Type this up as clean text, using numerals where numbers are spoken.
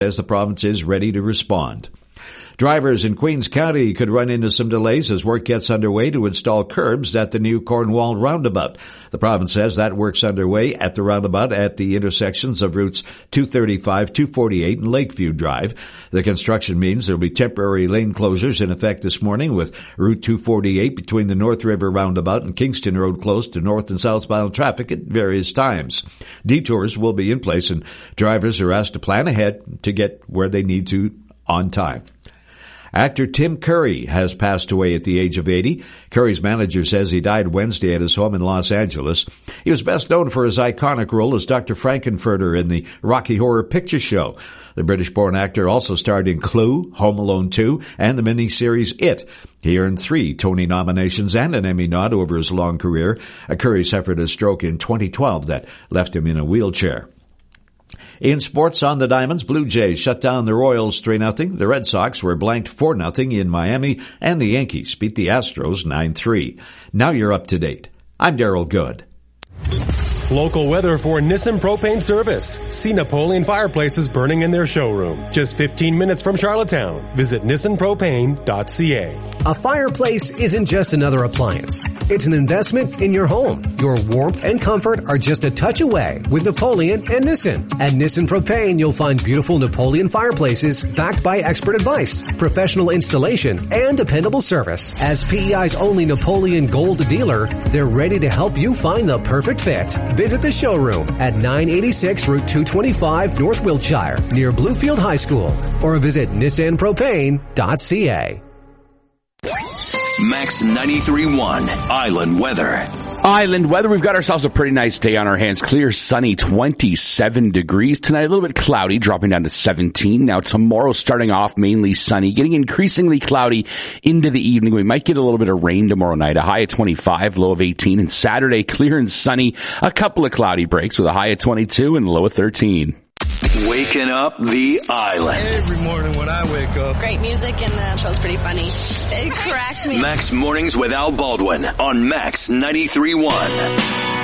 as the province is ready to respond. Drivers in Queens County could run into some delays as work gets underway to install curbs at the new Cornwall roundabout. The province says that work's underway at the roundabout at the intersections of routes 235, 248, and Lakeview Drive. The construction means there will be temporary lane closures in effect this morning, with Route 248 between the North River roundabout and Kingston Road closed to north and southbound traffic at various times. Detours will be in place, and drivers are asked to plan ahead to get where they need to on time. Actor Tim Curry has passed away at the age of 80. Curry's manager says he died Wednesday at his home in Los Angeles. He was best known for his iconic role as Dr. Frankenfurter in the Rocky Horror Picture Show. The British-born actor also starred in Clue, Home Alone 2, and the miniseries It. He earned 3 Tony nominations and an Emmy nod over his long career. Curry suffered a stroke in 2012 that left him in a wheelchair. In sports on the Diamonds, Blue Jays shut down the Royals 3-0. The Red Sox were blanked 4-0 in Miami, and the Yankees beat the Astros 9-3. Now you're up to date. I'm Daryl Good. Local weather for Nissan Propane Service. See Napoleon fireplaces burning in their showroom. Just 15 minutes from Charlottetown. Visit nissanpropane.ca. A fireplace isn't just another appliance. It's an investment in your home. Your warmth and comfort are just a touch away with Napoleon and Nissan. At Nissan Propane, you'll find beautiful Napoleon fireplaces backed by expert advice, professional installation, and dependable service. As PEI's only Napoleon Gold dealer, they're ready to help you find the perfect fit. Visit the showroom at 986 Route 225 North Wiltshire near Bluefield High School, or visit nissanpropane.ca. Max 93.1 Island Weather. Island weather, we've got ourselves a pretty nice day on our hands. Clear, sunny, 27 degrees. Tonight, a little bit cloudy, dropping down to 17. Now, tomorrow, starting off mainly sunny, getting increasingly cloudy into the evening. We might get a little bit of rain tomorrow night, a high of 25, low of 18. And Saturday, clear and sunny, a couple of cloudy breaks with a high of 22 and a low of 13. Waking up the island. Every morning when I wake up. Great music and the show's pretty funny. It cracked me. Max Mornings with Al Baldwin on Max 93.1.